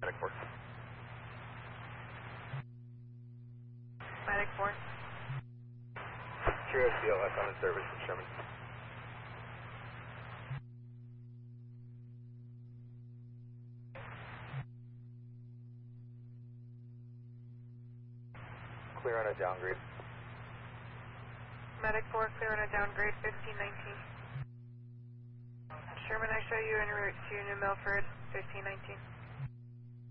Medic 4. Medic 4. Trio CLS on in service from Sherman. Clear on a downgrade. Medic 4, clear on a downgrade, 1519. Sherman, I show you en route to New Milford, 1519.